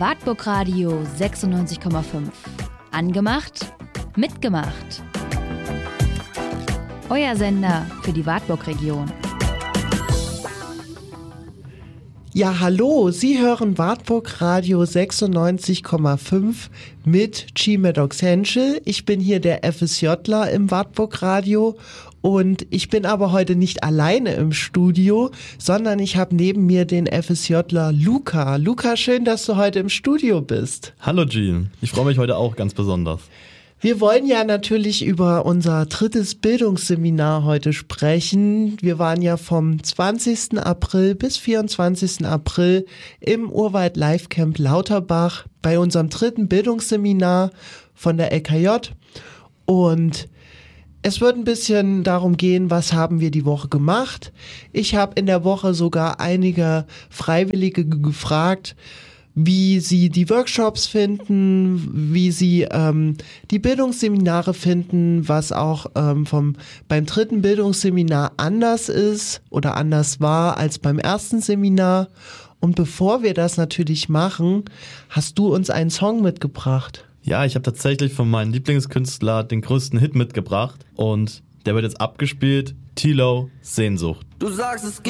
Wartburg Radio 96,5. Angemacht, mitgemacht. Euer Sender für die Wartburg-Region. Ja, hallo, Sie hören Wartburg Radio 96,5 mit G-Maddox Henschel. Ich bin hier der FSJler im Wartburg Radio und ich bin aber heute nicht alleine im Studio, sondern ich habe neben mir den FSJler Luca. Luca, schön, dass du heute im Studio bist. Hallo G, ich freue mich heute auch ganz besonders. Wir wollen ja natürlich über unser 3. Bildungsseminar heute sprechen. Wir waren ja vom 20. April bis 24. April im Urwald Live Camp Lauterbach bei unserem 3. Bildungsseminar von der LKJ. Und es wird ein bisschen darum gehen, was haben wir die Woche gemacht. Ich habe in der Woche sogar einige Freiwillige gefragt, wie sie die Workshops finden, wie sie die Bildungsseminare finden, was auch beim 3. Bildungsseminar anders ist oder anders war als beim 1. Seminar. Und bevor wir das natürlich machen, hast du uns einen Song mitgebracht. Ja, ich habe tatsächlich von meinem Lieblingskünstler den größten Hit mitgebracht und der wird jetzt abgespielt, Tilo, Sehnsucht. Du sagst, es